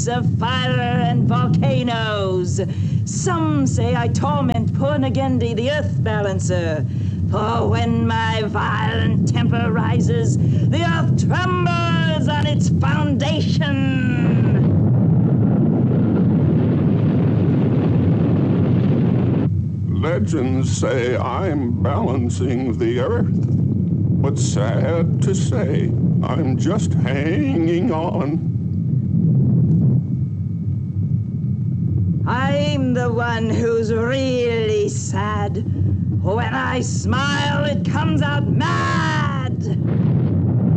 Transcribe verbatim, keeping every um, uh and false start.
prince of fire and volcanoes. Some say I torment poor Nagendi, the earth balancer. For when my violent temper rises, the earth trembles on its foundation. Legends say I'm balancing the earth, but sad to say, I'm just hanging on. I'm the one who's really sad. When I smile, it comes out mad.